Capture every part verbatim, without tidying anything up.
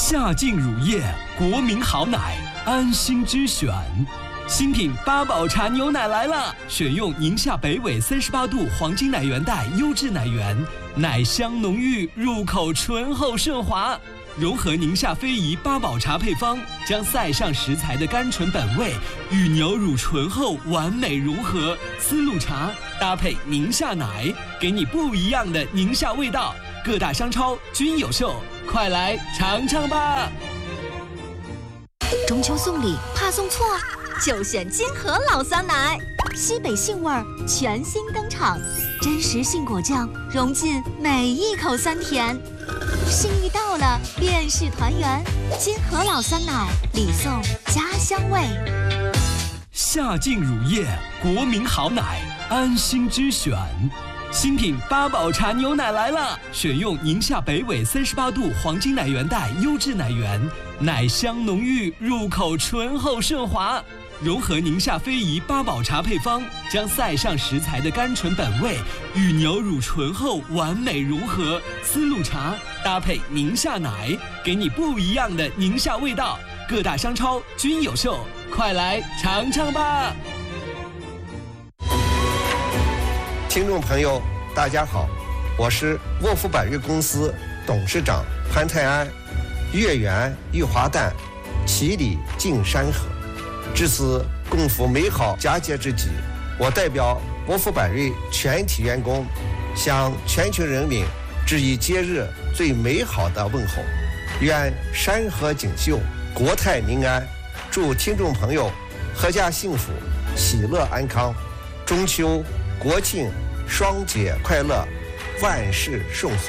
夏净乳业，国民好奶，安心之选。新品八宝茶牛奶来了，选用宁夏北纬三十八度黄金奶源带优质奶源，奶香浓郁，入口醇厚顺滑。融合宁夏非遗八宝茶配方，将塞上食材的甘醇本味与牛乳醇厚完美融合。丝路茶搭配宁夏奶，给你不一样的宁夏味道。各大商超均有售，快来尝尝吧！ 中秋送礼怕送错，就选金河老酸奶，西北杏味儿全新登场，真实杏果酱融进每一口酸甜。心意到了，便是团圆。金河老酸奶，礼送家乡味。 夏净乳业，国民好奶，安心之选。新品八宝茶牛奶来了，选用宁夏北纬三十八度黄金奶源带优质奶源，奶香浓郁，入口醇厚顺滑。融合宁夏非遗八宝茶配方，将塞上食材的甘醇本味与牛乳醇厚完美融合。丝路茶搭配宁夏奶，给你不一样的宁夏味道。各大商超均有售，快来尝尝吧！ 听众朋友，大家好，我是沃夫百瑞公司董事长潘泰安。月圆玉华诞，其理尽山河。至此共赴美好佳节之际，我代表沃夫百瑞全体员工，向全球人民致以节日最美好的问候。愿山河锦绣，国泰民安。祝听众朋友阖家幸福，喜乐安康。中秋、国庆双节快乐，万事顺遂。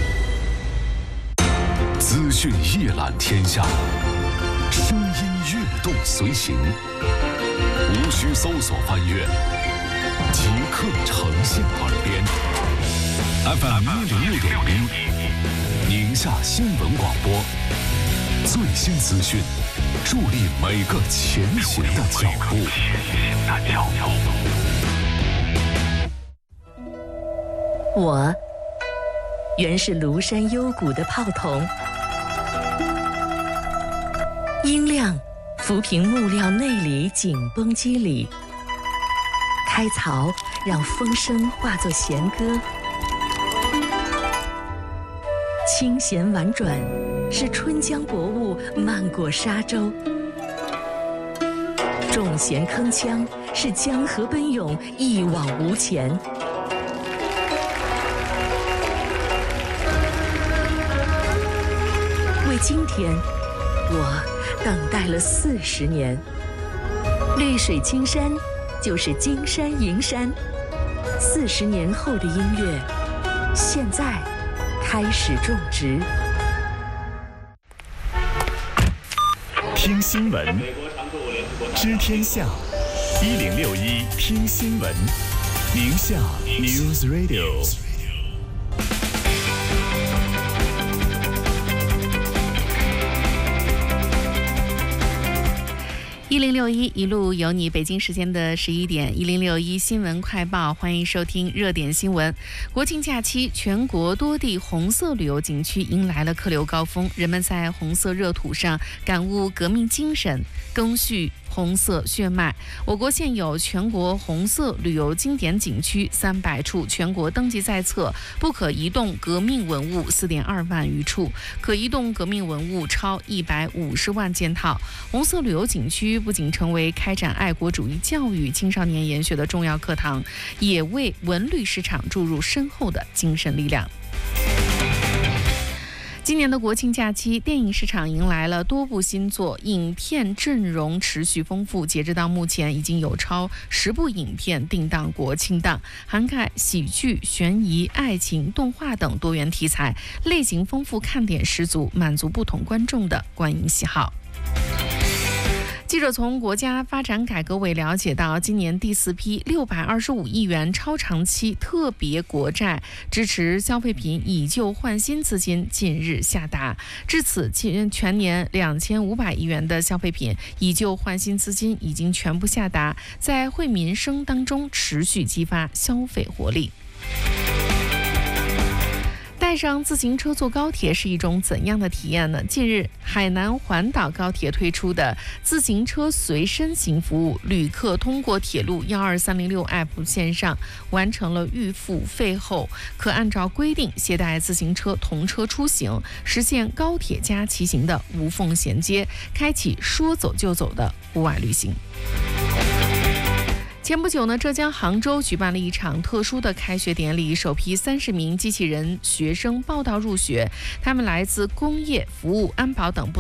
资讯一览天下，声音跃动随行，无需搜索翻阅，即刻呈现耳边。F M 一零六点一，宁夏新闻广播，最新资讯，助力每个前行的脚步。 我原是庐山幽谷的炮筒，音量浮萍木料内里紧绷肌理，开槽让风声化作弦歌，清弦婉转是春江薄雾漫过沙洲，重弦铿锵是江河奔涌一往无前。为今天，我等待了四十年。绿水青山就是金山银山，四十年后的音乐，现在开始种植。 听新闻，知天下，一零六一听新闻，宁夏 News Radio。 一零六一一路有你，北京时间的十一点，一零六一新闻快报，欢迎收听热点新闻。国庆假期，全国多地红色旅游景区迎来了客流高峰，人们在红色热土上感悟革命精神，赓续红色血脉。我国现有全国红色旅游经典景区三百处，全国登记在册不可移动革命文物四点二万余处，可移动革命文物超一百五十万件套。红色旅游景区不仅成为开展爱国主义教育、青少年研学的重要课堂，也为文旅市场注入深厚的精神力量。今年的国庆假期，电影市场迎来了多部新作，影片阵容持续丰富。截止到目前，已经有超十部影片定档国庆档，涵盖喜剧、悬疑、爱情、动画等多元题材，类型丰富，看点十足，满足不同观众的观影喜好。记者从国家发展改革委了解到，今年第四批六百二十五亿元超长期特别国债支持消费品以旧换新资金近日下达，至此全年两千五百亿元的消费品以旧换新资金已经全部下达，在惠民生当中持续激发消费活力。待带上自行车坐高铁是一种怎样的体验呢？近日，海南环岛高铁推出的自行车随身行服务，旅客通过铁路一二三零六 App 线上完成了预付费后，可按照规定携带自行车同车出行，实现高铁加骑行的无缝衔接，开启说走就走的户外旅行。前不久呢，浙江杭州举办了一场特殊的开学典礼，首批三十名机器人学生报到入学，他们来自工业、服务、安保等不